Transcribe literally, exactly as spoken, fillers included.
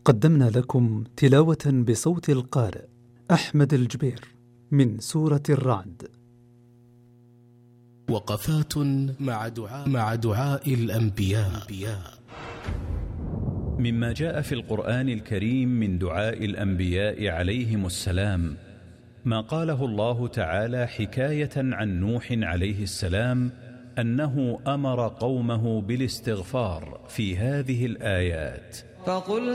قدمنا لكم تلاوة بصوت القارئ أحمد الجبير من سورة الرعد. وقفات مع دعاء, مع دعاء الأنبياء. مما جاء في القرآن الكريم من دعاء الأنبياء عليهم السلام ما قاله الله تعالى حكاية عن نوح عليه السلام أنه أمر قومه بالاستغفار في هذه الآيات. فقل